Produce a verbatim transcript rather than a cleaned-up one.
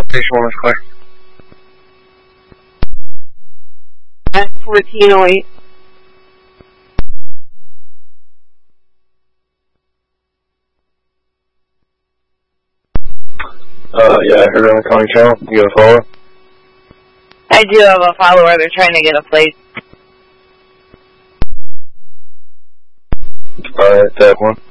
Station one is clear. At fourteen oh eight. Uh, yeah, I heard on the calling channel. You got a follower? I do have a follower. They're trying to get a plate. Alright, that one.